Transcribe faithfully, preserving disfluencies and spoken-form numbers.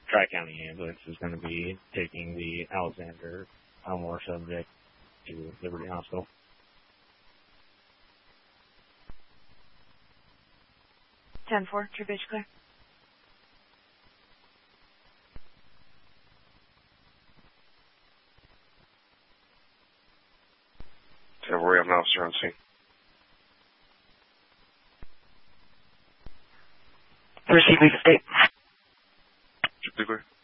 Tri-County Ambulance is going to be taking the Alexander Elmore subject to Liberty Hospital. ten four, True Beach clear. ten four, we have an officer on scene. Receive, leave the state. Clear.